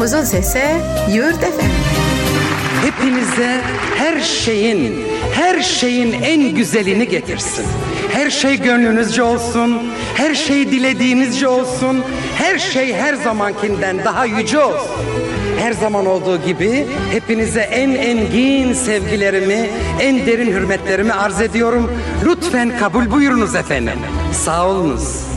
Umutumuzun sesi Yurt FM. Hepinize her şeyin en güzelini getirsin. Her şey gönlünüzce olsun, her şey dilediğinizce olsun, her şey her zamankinden daha yüce olsun. Her zaman olduğu gibi hepinize en engin sevgilerimi, en derin hürmetlerimi arz ediyorum. Lütfen kabul buyurunuz efendim. Sağ olunuz.